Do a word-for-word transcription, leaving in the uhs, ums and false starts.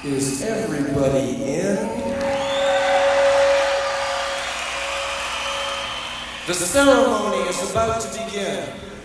Is everybody in? The ceremony is about to begin.